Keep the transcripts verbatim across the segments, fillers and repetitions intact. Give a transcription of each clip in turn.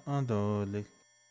Andole.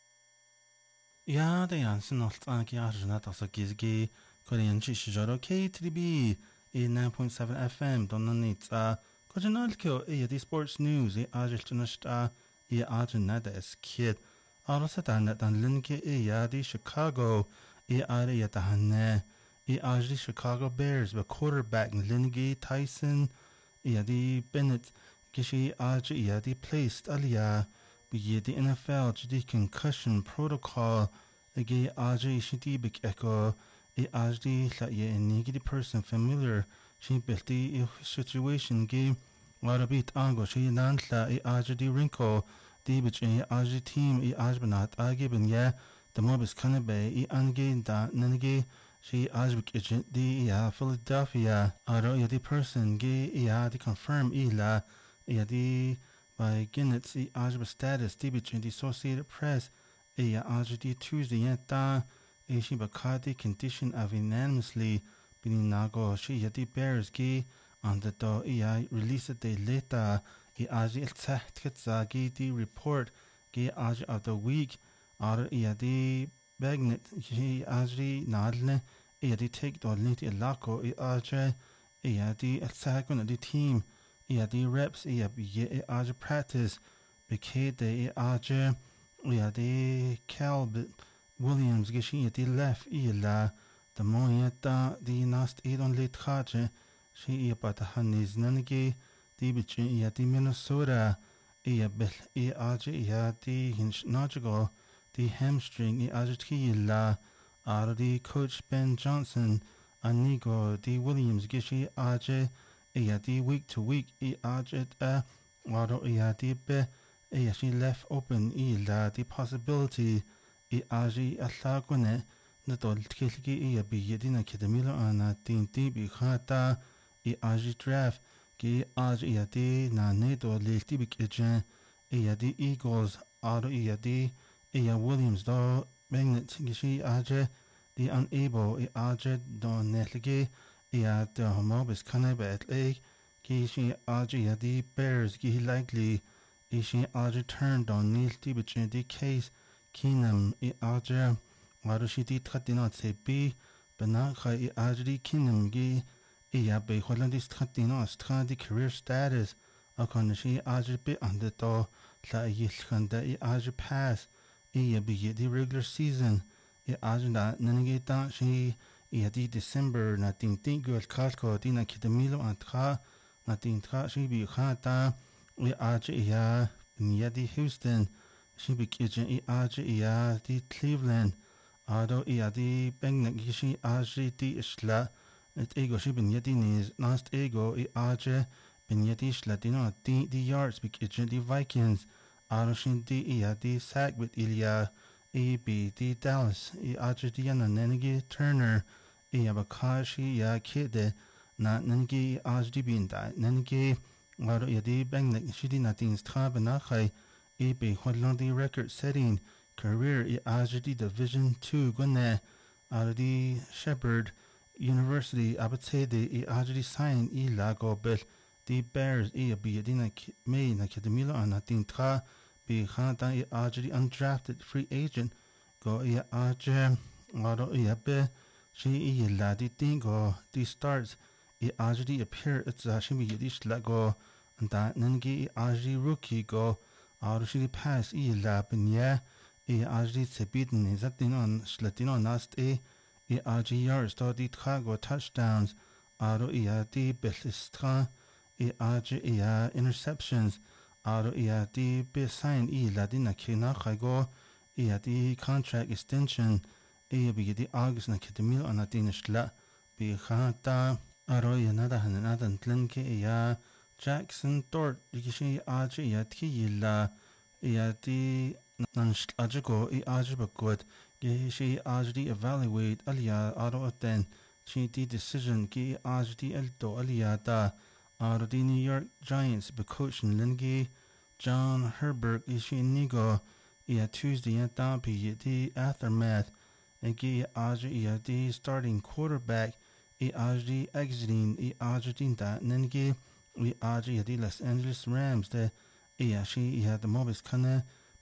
Ja, det är en allt annat jag har att alltså gizgi korean chishijaro K three B i nine point seven F M donna nitsa kojanalkyo i the sports news i ajiltunashta i ajinada es kid arasa dan dan linke i ya di Chicago i ara ya tahanne i ajli Chicago Bears with quarterback Lingy Tyson i di Bennett gishi aj i di placed alia be the N F L the concussion protocol again Aji Shitibik Echo a Ajdi la ye a negative person familiar she built the situation game what a bit ango she nantla a Ajdi Rinko the bitch a Aji team a Ajbanat Agibin ya the mob is Kanabe e Angain da Nanige she Ajbik agent the ya Philadelphia Aro ya the person gay ya the confirm ila ya the by Guinness the Ajba status the between the Associated Press a Ajdi Tuesday yeta a she bakati condition of unanimously being nago she yati bears gi on the do a release the later a Ajdi el Tzagi the report gi Aj of the week or a the bagnet she Ajdi nadle a the take do lit a lako a Aj a the el the team yeah, the reps yeah yeah आज practice became the आज yeah the Calvin Williams geshin the left illa the moyeta the nast idon lit khaje she yeah but hanis nange the bitchin yeah the Minnesota yeah bel yeah आज yeah the hinch najigo the hamstring yeah आज ki illa are the coach Ben Johnson anigo the Williams geshi आज yeah, the week to week, e ajet a wado yeah, the be yeah, she left open e la the possibility e aji a lagune the dol kilgi e be yedina kedamilo ana tin ti bi khata e aji draft ki aj yeah, the na ne do lilti bi kitchen yeah, the Eagles ado yeah, the yeah, Williams do magnet gishi aje the unable e ajet do netligi yeah, the homob is kind of bad leg. Kishi Aji the Bears gi likely Ishi Aji turned on Neil Tibichin the case Kinam I Aja Warushi di Tratinot se B Banaka I Aji Kinam gi Iya be Hollandis Tratinot strand the career status Akonashi Aji be under the La Yilkanda I Aji pass Iya be the regular season I Aji na Nanigata she yeah, the December na tin tin girl kalko dina kidamilo antra na tin tra she be khata we aj ya nia di Houston she be kitchen e aj ya di Cleveland ado ya di bang gishi aj di isla et ego she ben yeti nis last ego e aj ben yeti isla dina di di yards be kitchen di Vikings ado shin di ya di sack with Ilya e b di Dallas e aj di na nenegi Turner e abakashi ya kide na nangi ajdi binda nangi waro yadi bang na shidi na things traba na khai e be Hollandi record setting career e ajdi division two gune ardi Shepherd University abatede e ajdi sign e lago bel the Bears e be yadina me na kedemilo ana tin tra be khata e ajdi undrafted free agent go e aj waro e be she e la di tingo di starts e ajdi appear it's a shimi yedish la go and that nangi ajdi rookie go arushi pass e la binya e ajdi sebidin is that din on slatino nast e e ajdi yards to di trago touchdowns aro e di belistra e ajdi e interceptions aro e di be sign e la di na kina khago e di contract extension e be the August na kedemil ana dinishla be khata aro yanada hanadan tlenke ya Jackson Dort digishi aj ya tiyilla ya di nansh ajigo e ajibakot ge shi ajdi evaluate aliya aro aten chi di decision ki ajdi eldo aliya da aro di New York Giants be coach Lingy John Herbert ishi nigo ya Tuesday ya da be the aftermath and ge aj the starting quarterback e aj exiting e aj da nenge we aj the Los Angeles Rams the e she had the mobis kana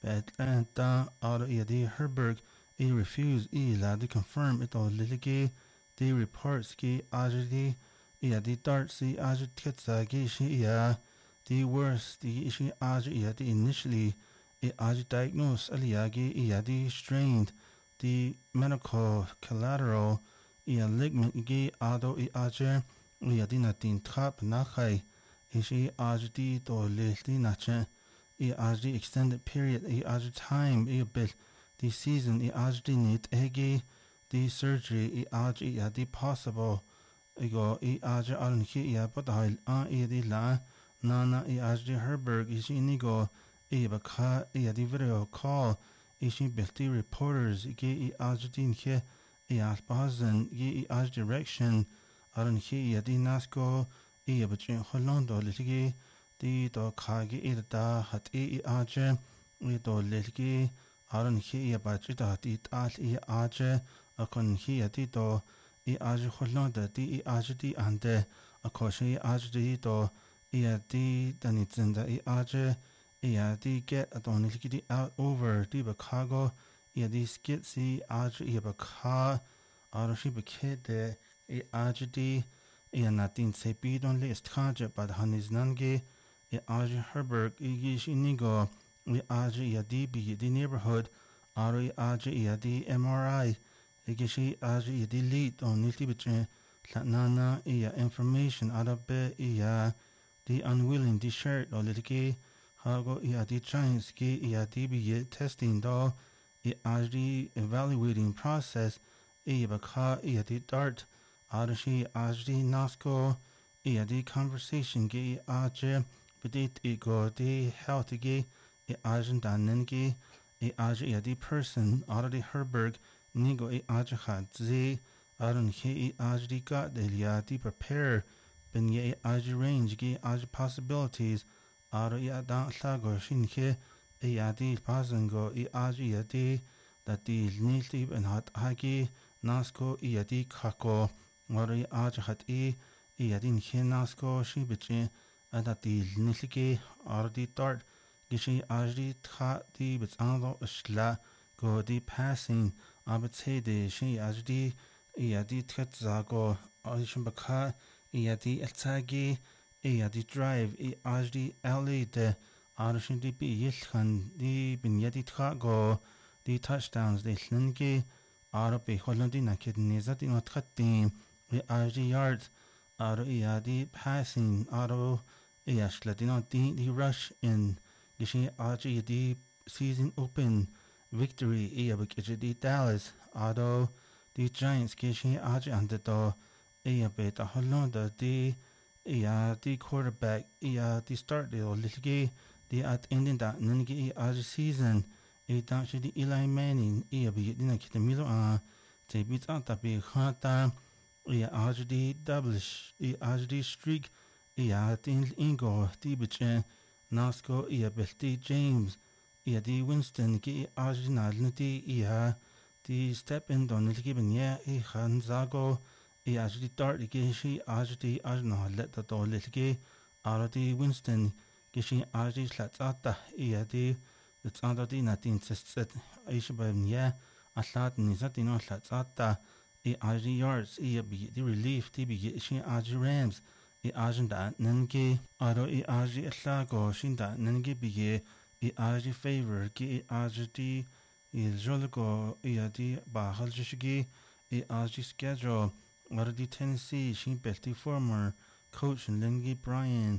Atlanta aro iadi Herberg e refuse e la de confirm it all litige the reports ki ajadi iadi dartsi ajad ketsagi shi ia the worst the ishi aj iadi initially e aj diagnosed aliagi iadi strained the medical collateral ia ligament gi ado i aje iadi natin trap nachai ishi ajdi to lehti nache i ajdi extended period i aj time i bit the season i ajdi need egi the surgery i aj iadi possible igo i aj aln ki ia potahil a iadi la nana i ajdi Herberg ishi inigo i baka iadi video call ishi bilti reporters igi i ajdin ki i albazen igi i aj direction aln ki iadi nasko i abachin Hollando litigi di do kagi i da hat i aje i do litigi aln ki i abachin da di tal i aje akon ki iadi do i aje Hollando di i aje di ande akoshi i aje di do i adi danitzinda i aje i di get adon litigi di out over di bakago i di skitsi aje i baka arashi bakede i aje di i natin sepi don list kaje bad hanis nange i aje Herberg i gish inigo i aje i di bi di neighborhood aro i aje i di M R I i gish i aje i di lead on nilti bitre nana i information arabe i di unwilling di shirt o litigi hago i di giants ki i di bi testing do i aje evaluating process i baka i di dart Arashi ajdi nasko i adi conversation gi aje bidit i go di health gi i ajen danen gi i aje i adi person already Herberg nigo i aje khadzi aron ki i ajdi got di prepare ben ye i aje range gi aje possibilities aro i adan lago shin ki i adi pasango i aje i adi that di nilti ben hat hagi nasko i adi kako Wari aj hat i i adin khenasko shi bichi adati nilike ardi tart gishi ajdi tha di bitsando shla go di passing abtse de shi ajdi i adi tzago aishim baka i adi eltsagi i adi drive i ajdi alley de arshin di bi yilkhan di bin yadi tzago di touchdowns de hlingi arabi hollandi naked nizati not khatim I ajdi yards aro i adi passing aro i ashladino di di rush in gishi aji di season open victory i abikiji di Dallas aro di Giants gishi aji andedo i abita hollonda di i adi quarterback i adi start di litigi di at ending da ningi i aji season i danshi di Eli Manning i abikiji na kitamilo a te bit antabi khata I ajdi doublish I ajdi streak I atin ingo di biche nasko I belti James I di Winston ki ajdi nalnati I di step in don ilgi benye I khanzago I ajdi dart ki shi ajdi ajna letta do lilgi aradi Winston ki shi ajdi slatsata I di tsanda di natin tsitsit aishba benye aslat nizatino slatsata I ajdi yards I bi di relief di bi shi ajdi Rams I ajda nange aro I ajdi aslago shinda nange bi I ajdi favor ki I ajdi I jolgo I di bahal jishigi I ajdi schedule aro di Tennessee shi belti former coach Lingy Brian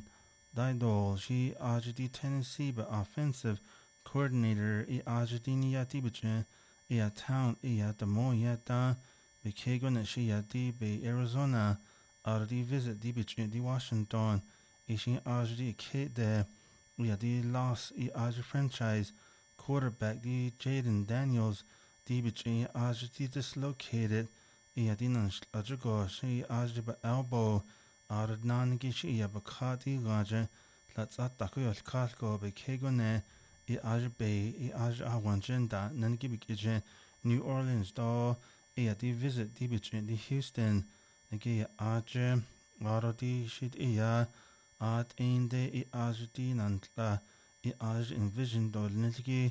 Didol shi ajdi Tennessee ba offensive coordinator I ajdi niyati biche I a town I a demo yata Bikego na shi di be Arizona ar di visit di bichi di Washington ishi ajdi kid de we di loss I ajdi franchise quarterback di Jaden Daniels di bichi ajdi dislocated I di nan ajgo shi ajdi ba elbow ar nan gi shi ya bakati gaje let's ataku yol kalko bikego ne I ajdi be I ajdi awanjenda nan gi bikije New Orleans do I di visit di bichi di Houston nigi aje aro di shit iya at inde I aje di nantla I aje envision do nilgi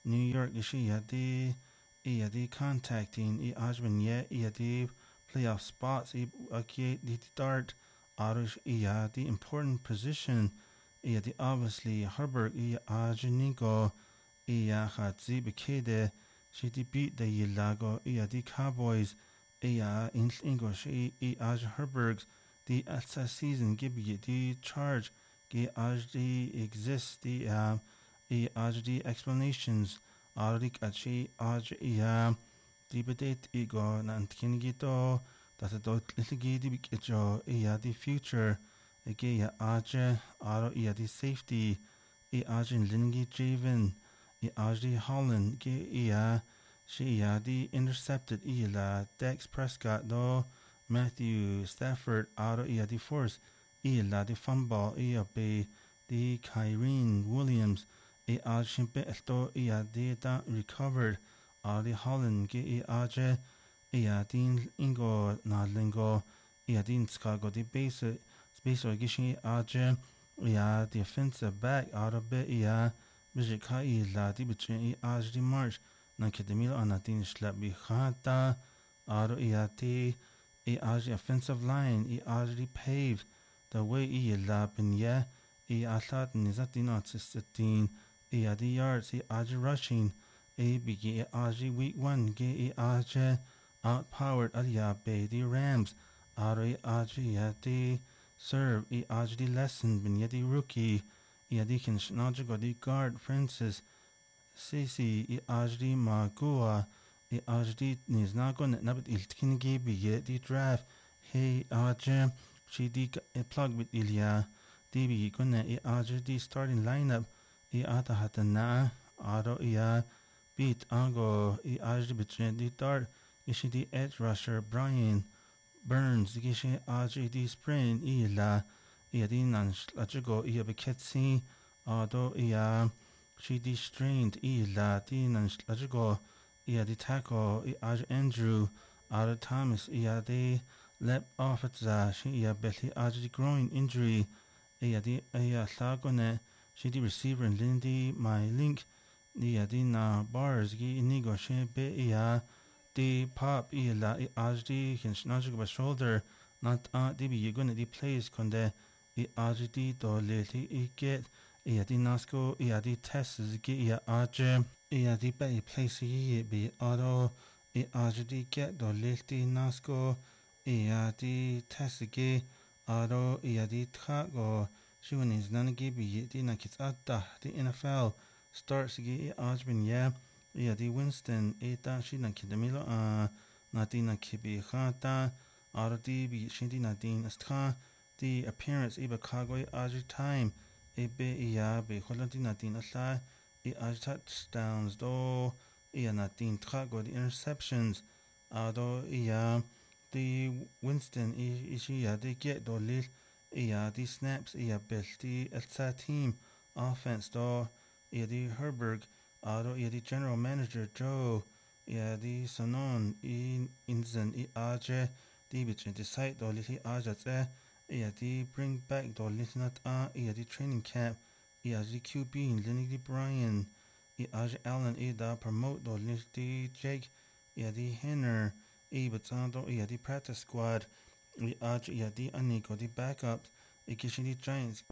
New York is iadi iadi contacting i ajman ye iadi playoff spots i okay the start Irish iadi important position iadi obviously Herbert i ajinigo iya hatzi bekede she beat the Yilago iadi Cowboys iya in English i i aj Herbergs the alsa season give you the charge ge aj the exist the um i aj the explanations Arik achi aj iya di bedate igo nan kinigito that a dot litigi di bikjo iya the future ege ya aj aro iya the safety i aj in lingi javen i aj the Holland ge iya she iya the intercepted ila Dex Prescott do Matthew Stafford aro iya the force ila the fumble iya be the Kyrene Williams e aj shimpe elto ia data recovered ali Holland ge e aje ia din ingo na lingo ia din skago di base space or gishi aje ia the offensive back out of bit ia bijik ka i la di bitchen i aj di march na kedemil anatin slap bi khata aro ia ti i aj offensive line i aj di pave the way i la bin ya i asat nizatin artistin e the yards e aj rushing a bigi e aj week one ge e aj outpowered alia be the Rams are e aj ya the serve e aj the lesson bin ya the rookie e the kin shnajigo the guard Francis Sisi e aj the magua e aj the niznagon nabit iltkin ge bi ye the draft hey aj she di plug with Ilya D B gunna e aj the starting lineup i ata hata na aro ia beat ango i ajdi bitchen di dart ishi di edge rusher Brian Burns gishi aj di sprain i la i di nan lajigo i beketsi ado ia shi di strained i la di nan lajigo i di tackle i aj Andrew aro Thomas i di lep off at za shi i beti aj di groin injury i di i lagone she the receiver and Lindy my link the adina bars gi inigo she be ya the pop i la i aj di hin snajig ba shoulder not uh di bi gonna the plays konde i aj di do le ti i get i adi nasko i adi tests gi i aj i adi ba i place i bi auto i aj di get do le ti nasko i adi test gi auto i adi trago she when is none give you the na kits at the N F L starts gi ajbin yeah yeah the Winston eta she na kidamilo uh natina kibi khata arti bi shindi natin astra the appearance iba kago aj time ebe ya be holanti natin asla I aj touchdowns do iya natin trago the interceptions ado iya the Winston ishi ya de get do lil yeah, the snaps, yeah, belti, elsa team, offense, do, yeah, the Herberg, ado, yeah, the general manager, Joe, yeah, the Sanon, in, inzen, i aje, the bitch, the site, do, little ajats, eh, yeah, the bring back, do, little not, ah, yeah, the training camp, yeah, the Q B, Lenny Bryan, yeah, aj Allen, yeah, the promote, do, little the Jake, yeah, the Henner, yeah, but, yeah, the practice squad, the Aj yeah the Aniko the backups the Kishini Giants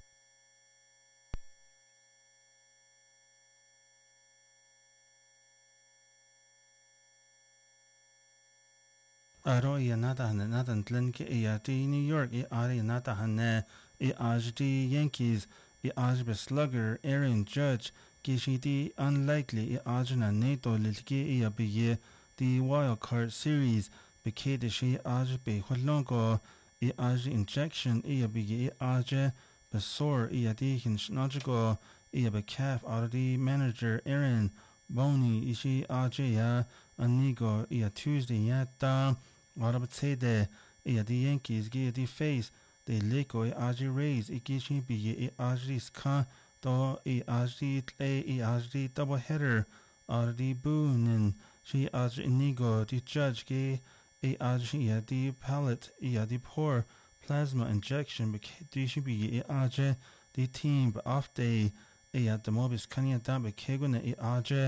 Aro yeah nada hane nada ntlen ke yeah the New York yeah ari nada hane yeah Aj the Yankees yeah Aj be slugger Aaron Judge Kishi the unlikely yeah Aj na NATO lilke yeah be yeah the wild card series be kede she Aj be holongo yeah Aj injection yeah be yeah Aj Besor iya di hin shnajigo iya be calf out of the manager Aaron Boni ishi aje ya anigo iya Tuesday ya ta Arabtsede iya the Yankees gi the face the leko i aje raise ikishi bi i aje ska do i aje tle i aje double header out of the boon she aje inigo the judge gi i aje iya the palette iya the poor plasma injection be should be the team off day e at the mobis kanya da be kegune e aje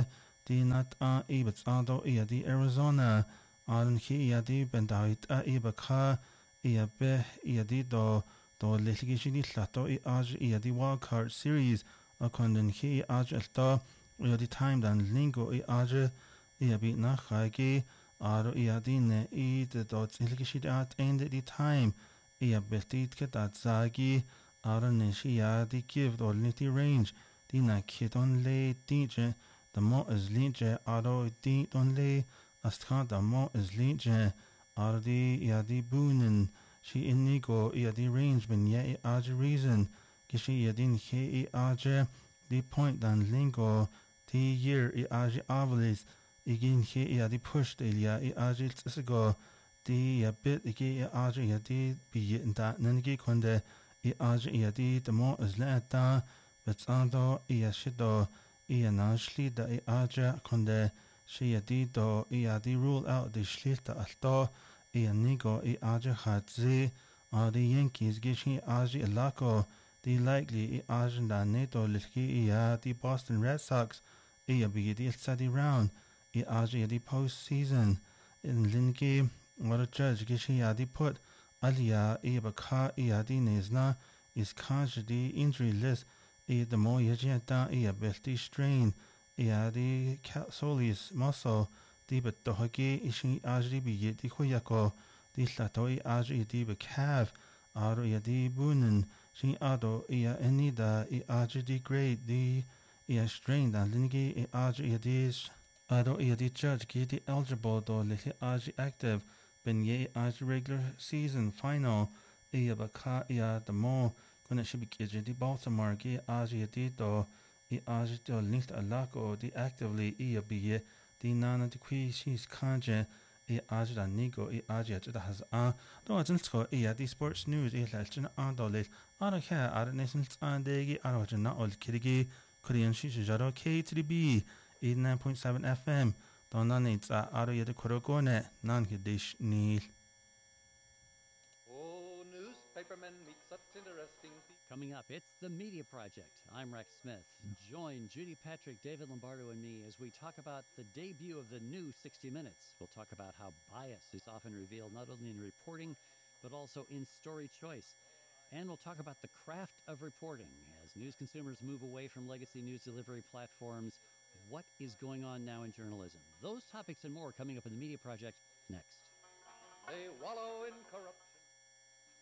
Dí nat a ibet ado ia di Arizona an chi ia di bendait a iba ka ia be ia di do do lilligi si di llato i aj ia di wildcard series a kondin chi aj elto ia di time dan lingo i aj ia bi na chagi aro ia di ne i de do lilligi si di at ende di time ia beltit ke dat zagi aro ne si ia di give do niti range di na kiton le D J the mo is linje aro di don le astkan the mo is linje aro di ia di bunin si inigo ia di range bin ye i aje reason gishi ia din he i aje di point dan lingo di year i aje avalis igin he ia di push de ia i aje tsisigo di ia bit igi i aje ia di bi da nanigi konde i aje ia di the mo is le da betsando ia shido ia na slida i aja konde si di do ia di rule out di slita alto ia nigo i aja hadzi a di Yankees gishi aji ilako di likely i aja da neto liki ia di Boston Red Sox ia bi di sadi round i aja di postseason in linki what a judge gishi ia di put alia ia baka ia di nezna is kanji di injury list i the mo yajenta i a belti strain i a di solis muscle di bet dohagi ishi ajri bi yeti khoyako di slato i ajri di be calf aro i di bunen shi ado i a enida i ajri di grade di i a strain dan lingi i ajri i di ado i di judge ki di eligible do lihi ajri active ben ye ajri regular season final i a baka i a the mo kuna shibi kije di Baltimore gi aji di do i aji do linked alako di actively i abiye di nana di qui shis kanje i aji da nigo i aji at da has a do azin sko i di sports news i lalchina an do lit ara kha ara nation an degi ara jana ol kirigi korean shi jaro K three B eighty-nine point seven F M do nani tsa ara yede korogone nan hidish nil. Oh, newspapermen meet such interesting people. Coming up, it's the Media Project. I'm Rex Smith. Join Judy Patrick, David Lombardo, and me as we talk about the debut of the new sixty minutes. We'll talk about how bias is often revealed not only in reporting, but also in story choice. And we'll talk about the craft of reporting. As news consumers move away from legacy news delivery platforms, what is going on now in journalism? Those topics and more coming up in the Media Project next. They wallow in corruption.